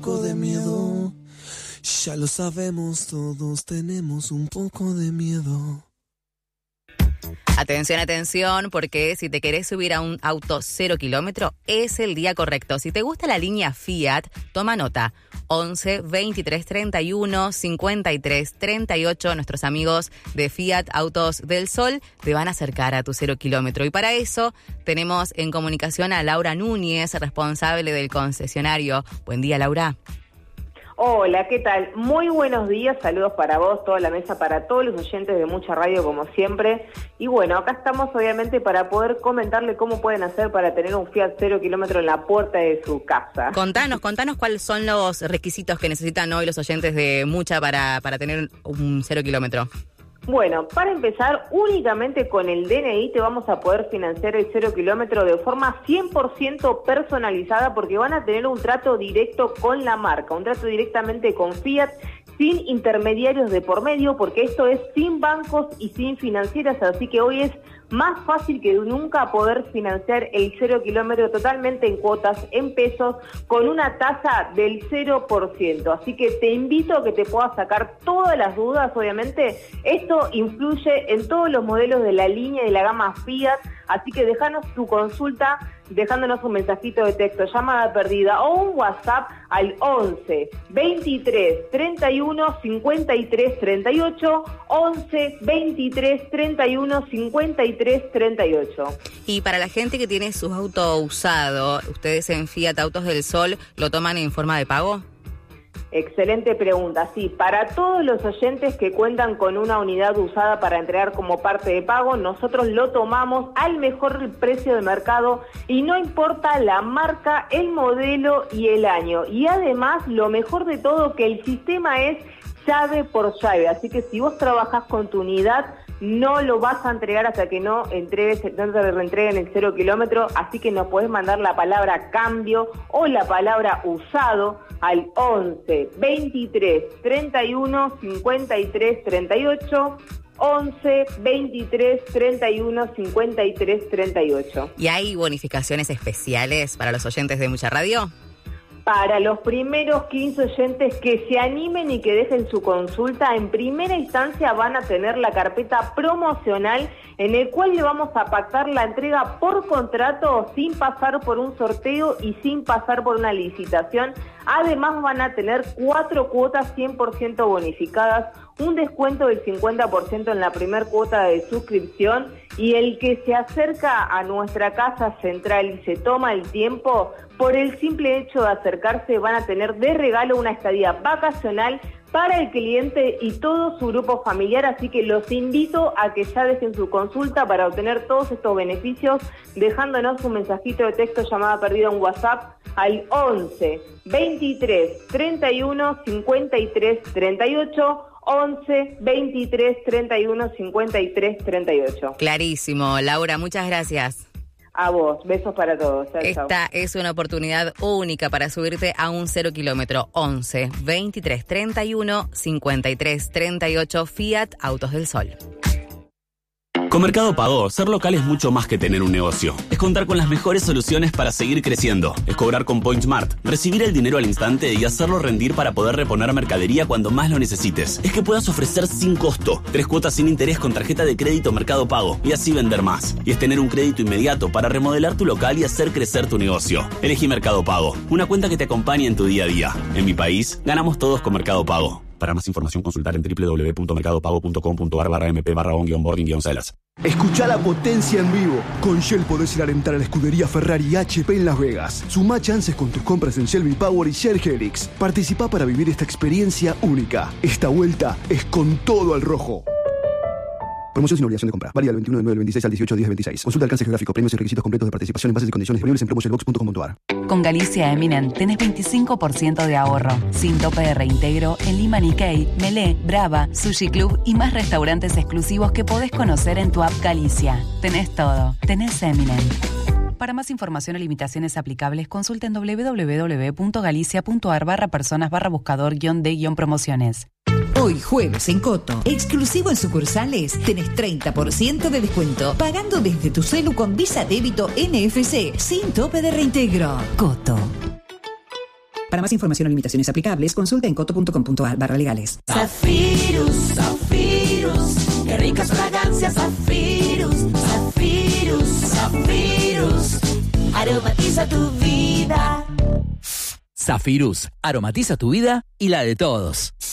poco de miedo. Ya lo sabemos, todos tenemos un poco de miedo. Atención, atención, porque si te querés subir a un auto 0 kilómetro, es el día correcto. Si te gusta la línea Fiat, toma nota. 11 23 31 53 38. Nuestros amigos de Fiat Autos del Sol te van a acercar a tu 0 kilómetro. Y para eso tenemos en comunicación a Laura Núñez, responsable del concesionario. Buen día, Laura. Hola, ¿qué tal? Muy buenos días, saludos para vos, toda la mesa, para todos los oyentes de Mucha Radio, como siempre. Y bueno, acá estamos obviamente para poder comentarle cómo pueden hacer para tener un Fiat 0 kilómetro en la puerta de su casa. Contanos cuáles son los requisitos que necesitan hoy los oyentes de Mucha para tener un 0 kilómetro. Bueno, para empezar, únicamente con el DNI te vamos a poder financiar el 0 kilómetro de forma 100% personalizada, porque van a tener un trato directo con la marca, un trato directamente con Fiat, sin intermediarios de por medio, porque esto es sin bancos y sin financieras, así que hoy es más fácil que nunca poder financiar el 0 kilómetro totalmente en cuotas, en pesos, con una tasa del 0%. Así que te invito a que te puedas sacar todas las dudas, obviamente. Esto influye en todos los modelos de la línea y de la gama Fiat, así que déjanos tu consulta dejándonos un mensajito de texto, llamada perdida o un WhatsApp al 11 23 31 53 38, 11 23 31 53 38. Y para la gente que tiene su auto usado, ¿ustedes en Fiat Autos del Sol lo toman en forma de pago? Excelente pregunta, sí. Para todos los oyentes que cuentan con una unidad usada para entregar como parte de pago, nosotros lo tomamos al mejor precio de mercado y no importa la marca, el modelo y el año. Y además, lo mejor de todo, que el sistema es llave por llave, así que si vos trabajás con tu unidad, no lo vas a entregar hasta que no te reentreguen el 0 kilómetro, así que nos podés mandar la palabra cambio o la palabra usado al 11 23 31 53 38, 11 23 31 53 38. ¿Y hay bonificaciones especiales para los oyentes de Mucha Radio? Para los primeros 15 oyentes que se animen y que dejen su consulta, en primera instancia van a tener la carpeta promocional en el cual le vamos a pactar la entrega por contrato sin pasar por un sorteo y sin pasar por una licitación. Además van a tener 4 cuotas 100% bonificadas, un descuento del 50% en la primera cuota de suscripción, y el que se acerca a nuestra casa central y se toma el tiempo, por el simple hecho de acercarse van a tener de regalo una estadía vacacional para el cliente y todo su grupo familiar, así que los invito a que ya dejen su consulta para obtener todos estos beneficios, dejándonos un mensajito de texto, llamada perdida, en WhatsApp al 11 23 31 53 38, 11 23 31 53 38. Clarísimo, Laura, muchas gracias. A vos, besos para todos. Chau, Esta chau. es una oportunidad única para subirte a un 0 kilómetro. 11 23 31 53 38, Fiat Autos del Sol. Con Mercado Pago, ser local es mucho más que tener un negocio. Es contar con las mejores soluciones para seguir creciendo. Es cobrar con PointSmart, recibir el dinero al instante y hacerlo rendir para poder reponer mercadería cuando más lo necesites. Es que puedas ofrecer sin costo 3 cuotas sin interés con tarjeta de crédito Mercado Pago y así vender más. Y es tener un crédito inmediato para remodelar tu local y hacer crecer tu negocio. Elegí Mercado Pago, una cuenta que te acompañe en tu día a día. En mi país, ganamos todos con Mercado Pago. Para más información, consultar en www.mercadopago.com.ar/mp/on-boarding-sellers. Escucha la potencia en vivo. Con Shell podés ir a alentar a la escudería Ferrari y HP en Las Vegas. Sumá chances con tus compras en Shell V-Power y Shell Helix. Participá para vivir esta experiencia única. Esta vuelta es con todo al rojo. Promoción sin obligación de compra. Válida del 21 de 9 del 26 al 18 de 10 del 26. Consulta alcance geográfico, premios y requisitos completos de participación en bases y condiciones disponibles en promoshellbox.com.ar. Con Galicia Eminent tenés 25% de ahorro, sin tope de reintegro en Lima Nikkei, Melé, Brava, Sushi Club y más restaurantes exclusivos que podés conocer en tu app Galicia. Tenés todo. Tenés Eminent. Para más información o limitaciones aplicables, consulten www.galicia.ar/personas/buscador-de-promociones. Hoy jueves en Coto, exclusivo en sucursales, tenés 30% de descuento, pagando desde tu celu con Visa Débito NFC, sin tope de reintegro. Coto. Para más información o limitaciones aplicables, consulta en coto.com.ar/legales. Zafirus, Zafirus, qué ricas fragancias, Zafirus, Zafirus, Zafirus, aromatiza tu vida. Zafirus, aromatiza tu vida y la de todos.